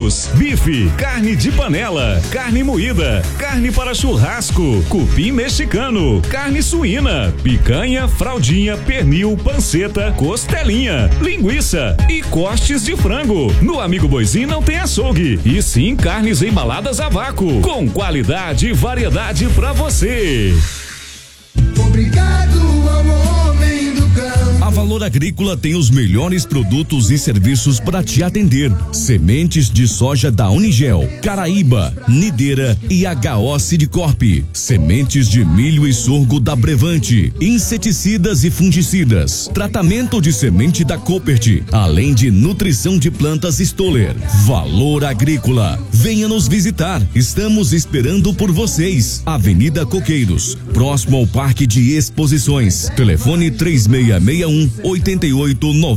Temos bife, carne de panela, carne moída, carne para churrasco, cupim mexicano, carne suína, picanha, fraldinha, pernil, panceta, costelinha, linguiça e cortes de frango. No Amigo Boizinho não tem açougue, e sim carnes embaladas a vácuo, com qualidade e variedade pra você. Obrigado ao homem do campo. A Valor Agrícola tem os melhores produtos e serviços para te atender. Sementes de soja da Unigel, Caraíba, Nideira e HO Sidcorp. Sementes de milho e sorgo da Brevante. Inseticidas e fungicidas. Tratamento de semente da Copert. Além de nutrição de plantas Stoller. Valor Agrícola. Venha nos visitar. Estamos esperando por vocês. Avenida Coqueiros, próximo ao Parque de Exposições. Telefone 3661-8890.